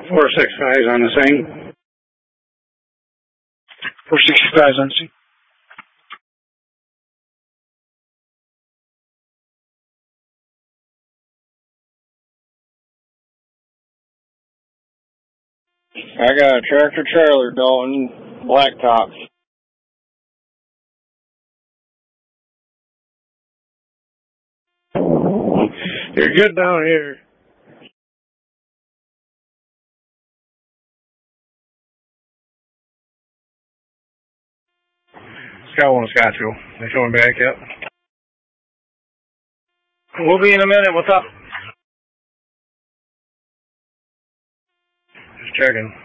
4-6 guys on the scene. 4-6 guys on the scene. I got a tractor trailer, Dalton, blacktop. You're good down here. Scout 1, Scout 2. They coming back yet? We'll be in a minute. What's up? Just checking.